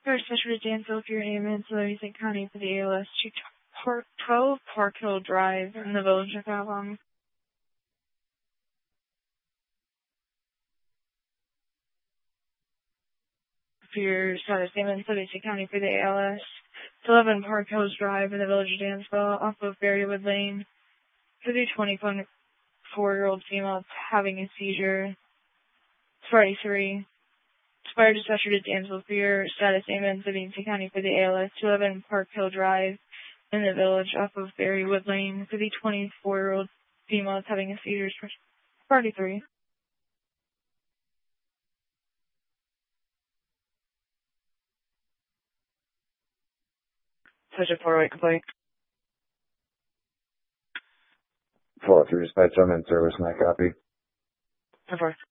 First Special to Danville, Pure Ambulance, Livingston County for the ALS 12 Park Hill Drive in the Village of Avon. For your status ambulance, Livingston County for the ALS 11 Park Hills Drive in the Village of Dansville off of Berrywood Lane for the 24-year-old female having a seizure. Friday 3. Fire dispatcher to Dansville for your status ambulance, Livingston County for the ALS 211 Park Hill Drive in the Village off of Berrywood Lane for the 24-year-old female having a seizure. Friday 3. Subject 408 complaint. 403 dispatch, I'm in service, my copy. 4.